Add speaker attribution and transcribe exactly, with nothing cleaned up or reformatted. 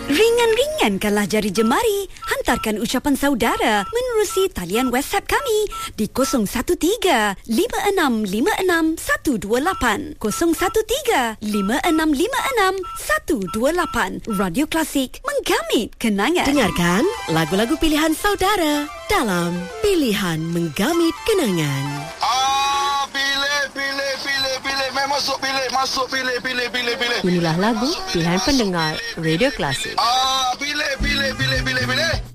Speaker 1: Ringan-ringankanlah jari jemari. Hantarkan ucapan saudara menerusi talian WhatsApp kami di kosong satu tiga lima enam lima enam satu dua lapan kosong satu tiga lima enam lima enam satu dua lapan. Radio Klasik, menggamit kenangan.
Speaker 2: Dengarkan lagu-lagu pilihan saudara dalam Pilihan Menggamit Kenangan.
Speaker 3: Ah, pilih, pilih, pilih, pilih. Mai masuk pilih, masuk pilih, pilih, pilih, pilih.
Speaker 4: Inilah lagu pilihan pendengar Radio Klasik.
Speaker 3: Ah, pilih, pilih, pilih, pilih, pilih.